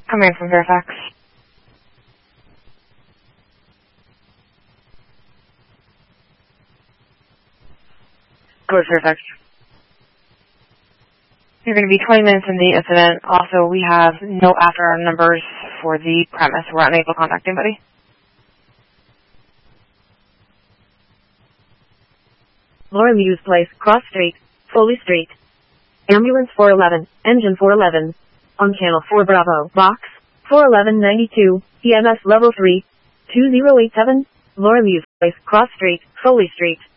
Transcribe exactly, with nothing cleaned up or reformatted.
Coming from Fairfax. Go to Fairfax. You're going to be twenty minutes in the incident. Also, we have no after numbers for the premise. We're unable to contact anybody. Laura Muse Place, Cross Street, Foley Street. Ambulance four eleven, Engine four eleven. On Channel four Bravo, Box four eleven ninety-two, E M S Level three, two zero eight seven. Laura Muse Place, Cross Street, Foley Street.